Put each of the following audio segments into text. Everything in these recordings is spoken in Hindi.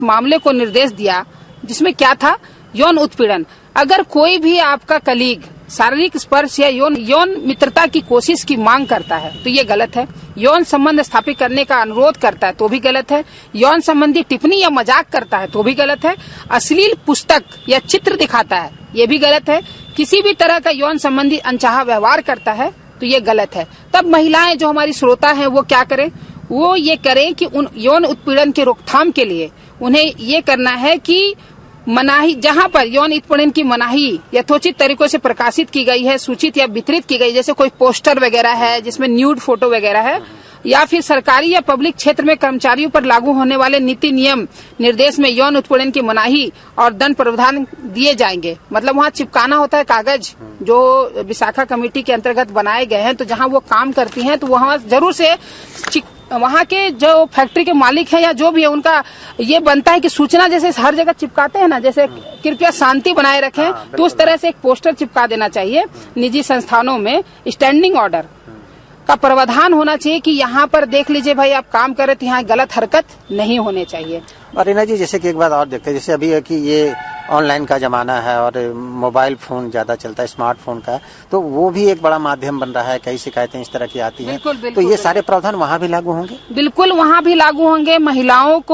मामले को निर्देश दिया जिसमें क्या था, यौन उत्पीड़न। अगर कोई भी आपका कलीग शारीरिक स्पर्श या यौन मित्रता की कोशिश की मांग करता है तो ये गलत है। यौन संबंध स्थापित करने का अनुरोध करता है तो भी गलत है। यौन संबंधी टिप्पणी या मजाक करता है तो भी गलत है। अश्लील पुस्तक या चित्र दिखाता है ये भी गलत है। किसी भी तरह का यौन संबंधी अनचाहा व्यवहार करता है तो ये गलत है। तब महिलाएं जो हमारी श्रोता हैं वो क्या करें, वो ये करें कि उन यौन उत्पीड़न की रोकथाम के लिए उन्हें ये करना है कि मनाही, जहां पर यौन उत्पीड़न की मनाही यथोचित तरीकों से प्रकाशित की गई है, सूचित या वितरित की गई, जैसे कोई पोस्टर वगैरह है जिसमें न्यूड फोटो वगैरह है, या फिर सरकारी या पब्लिक क्षेत्र में कर्मचारियों पर लागू होने वाले नीति नियम निर्देश में यौन उत्पीड़न की मनाही और दंड प्रावधान दिए जाएंगे। मतलब वहाँ चिपकाना होता है कागज जो विशाखा कमेटी के अंतर्गत बनाए गए हैं। तो जहाँ वो काम करती हैं तो वहाँ जरूर से वहाँ के जो फैक्ट्री के मालिक हैं या जो भी है उनका ये बनता है कि सूचना जैसे हर जगह चिपकाते हैं ना, जैसे कृपया शांति बनाए रखें, तो उस तरह से एक पोस्टर चिपका देना चाहिए। निजी संस्थानों में स्टैंडिंग ऑर्डर का प्रावधान होना चाहिए कि यहाँ पर देख लीजिए भाई आप काम कर रहे थे, यहाँ गलत हरकत नहीं होने चाहिए। और रीना जी, जैसे कि एक बात और देखते हैं, जैसे अभी है कि ये ऑनलाइन का जमाना है और मोबाइल फोन ज्यादा चलता है, स्मार्टफोन का, तो वो भी एक बड़ा माध्यम बन रहा है। कई शिकायतें इस तरह की आती हैं, तो ये सारे प्रावधान वहाँ भी लागू होंगे? बिल्कुल, वहाँ भी लागू होंगे। महिलाओं को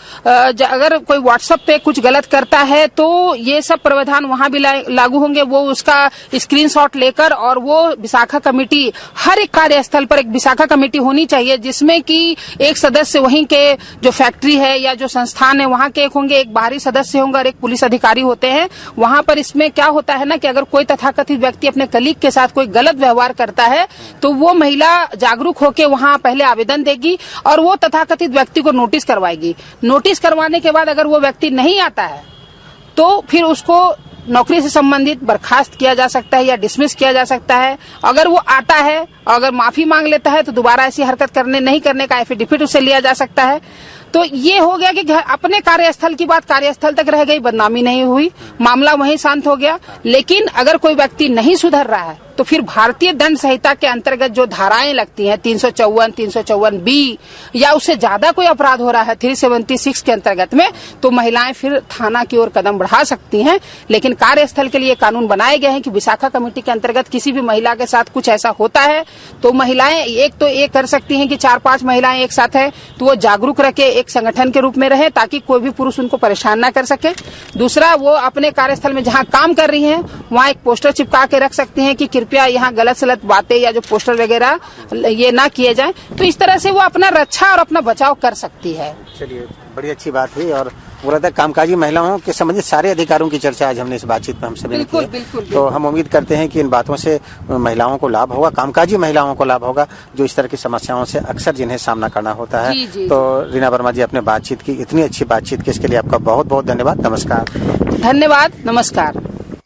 अगर कोई व्हाट्सएप पे कुछ गलत करता है तो ये सब प्रावधान वहाँ भी लागू होंगे। वो उसका स्क्रीनशॉट लेकर और वो विशाखा कमेटी, हर एक कार्यस्थल पर एक विशाखा कमेटी होनी चाहिए जिसमें कि एक सदस्य वहीं के जो फैक्ट्री है या जो संस्थान है वहाँ के एक होंगे, एक बाहरी सदस्य होंगे और एक पुलिस अधिकारी होते हैं। वहाँ पर इसमें क्या होता है ना कि अगर कोई तथाकथित व्यक्ति अपने कलीग के साथ कोई गलत व्यवहार करता है तो वो महिला जागरूक होकर वहाँ पहले आवेदन देगी और वो तथाकथित व्यक्ति को नोटिस करवाएगी। नोटिस करवाने के बाद अगर वो व्यक्ति नहीं आता है तो फिर उसको नौकरी से संबंधित बर्खास्त किया जा सकता है या डिसमिस किया जा सकता है। अगर वो आता है और अगर माफी मांग लेता है तो दोबारा ऐसी हरकत नहीं करने का एफिडेविट उससे लिया जा सकता है। तो ये हो गया कि अपने कार्यस्थल की बात कार्यस्थल तक रह गई, बदनामी नहीं हुई, मामला वहीं शांत हो गया। लेकिन अगर कोई व्यक्ति नहीं सुधर रहा है तो फिर भारतीय दंड संहिता के अंतर्गत जो धाराएं लगती हैं 354, 354 बी या उससे ज्यादा कोई अपराध हो रहा है 376 के अंतर्गत में, तो महिलाएं फिर थाना की ओर कदम बढ़ा सकती हैं। लेकिन कार्यस्थल के लिए कानून बनाए गए हैं कि विशाखा कमेटी के अंतर्गत किसी भी महिला के साथ कुछ ऐसा होता है तो महिलाएं एक तो ये कर सकती हैं कि 4-5 महिलाएं एक साथ है तो वो जागरूक रखे, एक संगठन के रूप में रहे ताकि कोई भी पुरुष उनको परेशान ना कर सके। दूसरा, वो अपने कार्यस्थल में जहाँ काम कर रही हैं वहाँ एक पोस्टर चिपका के रख सकती हैं कि कृपया यहाँ गलत सलत बातें या जो पोस्टर वगैरह ये ना किए जाएं। तो इस तरह से वो अपना रक्षा और अपना बचाव कर सकती है। चलिए, बड़ी अच्छी बात हुई और पूरा कामकाजी महिलाओं के संबंधित सारे अधिकारों की चर्चा आज हमने इस बातचीत में हम सभी ने की। तो हम उम्मीद करते हैं कि इन बातों से महिलाओं को लाभ होगा, कामकाजी महिलाओं को लाभ होगा जो इस तरह की समस्याओं से अक्सर जिन्हें सामना करना होता है। तो रीना वर्मा जी, आपने बातचीत की, इतनी अच्छी बातचीत की, इसके लिए आपका बहुत बहुत धन्यवाद। नमस्कार। धन्यवाद, नमस्कार।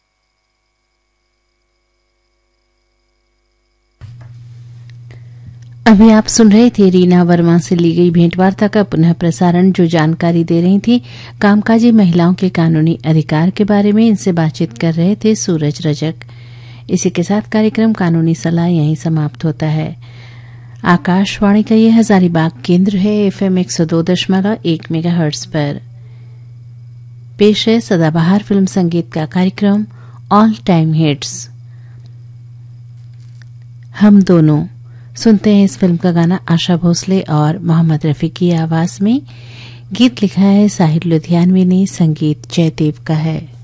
अभी आप सुन रहे थे रीना वर्मा से ली गई भेंटवार्ता का पुनः प्रसारण, जो जानकारी दे रही थी कामकाजी महिलाओं के कानूनी अधिकार के बारे में। इनसे बातचीत कर रहे थे सूरज रजक। इसी के साथ कार्यक्रम कानूनी सलाह यहीं समाप्त होता है। आकाशवाणी का ये हजारीबाग केंद्र है। FM 102.1 मेगाहर्ट्ज पर पेश है सदाबहार फिल्म संगीत का कार्यक्रम ऑल टाइम हिट्स। हम दोनों सुनते हैं इस फिल्म का गाना आशा भोसले और मोहम्मद रफी की आवाज में। गीत लिखा है साहिर लुधियानवी ने, संगीत जयदेव का है।